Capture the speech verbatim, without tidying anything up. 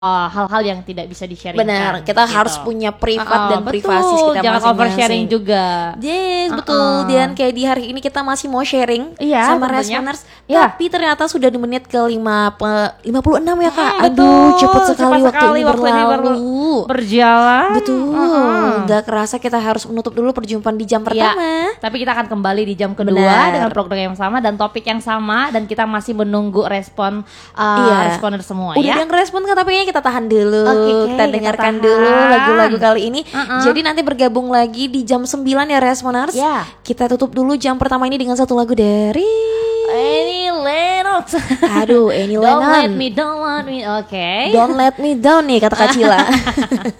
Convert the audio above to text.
uh, hal-hal yang tidak bisa di-sharingkan. Benar, kita gitu. harus punya privat uh, dan betul, privasi kita jangan masing-masing. oversharing juga. Yes, uh, betul. uh. Dan kayak di hari ini kita masih mau sharing iya, sama tentunya. Responers, ya. Tapi ternyata sudah di menit ke lima puluh enam ya Kak. Hmm, Aduh, betul. cepet sekali cepat waktu sekali ini waktu berlalu. Ini berjalan. Betul. uh-huh. Gak kerasa kita harus menutup dulu perjumpaan di jam pertama. Ya, tapi kita akan kembali di jam kedua Benar. dengan program yang sama dan topik yang sama, dan kita masih menunggu respon uh, iya. responer semua. Udah ya. yang respon kan, tapi kita tahan dulu. Okay, okay, kita dengarkan kita dulu lagu-lagu kali ini. uh-uh. Jadi nanti bergabung lagi di jam sembilan ya Responers. Ya. Kita tutup dulu jam pertama ini dengan satu lagu dari Annie Lennox. Aduh, Annie Don't Lennon. let me, don't let me. Oke. Okay. Don't let me down nih kata Kak Cila.